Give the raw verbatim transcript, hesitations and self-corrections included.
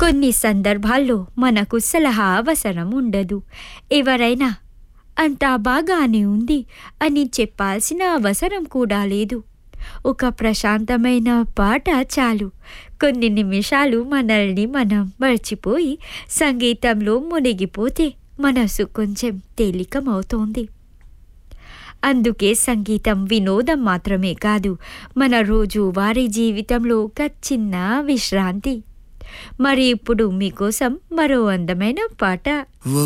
కొన్ని సందర్భాల్లో మనకు సలహా అవసరం ఉండదు. ఎవరైనా అంతా బాగానే ఉంది అని చెప్పాల్సిన అవసరం కూడా లేదు. ఒక ప్రశాంతమైన పాట చాలు. కొన్ని నిమిషాలు మనల్ని మనం మర్చిపోయి సంగీతంలో మునిగిపోతే మనసు కొంచెం తేలికమవుతోంది. అందుకే సంగీతం వినోదం మాత్రమే కాదు, మన రోజువారీ జీవితంలో ఒక చిన్న విశ్రాంతి. మరి ఇప్పుడు మీకోసం మరో అందమైన పాట.